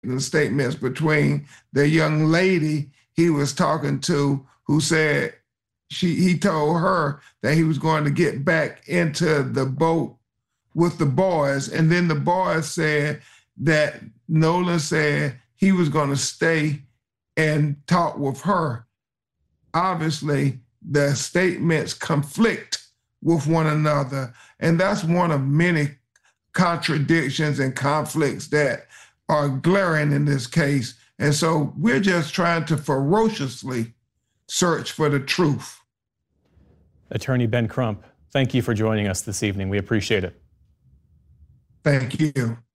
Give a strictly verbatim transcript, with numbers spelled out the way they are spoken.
statements between the young lady he was talking to, who said she he told her that he was going to get back into the boat with the boys. And then the boys said that Nolan said he was going to stay and talk with her. Obviously, the statements conflict with one another. And that's one of many contradictions and conflicts that are glaring in this case. And so we're just trying to ferociously search for the truth. Attorney Ben Crump, thank you for joining us this evening. We appreciate it. Thank you.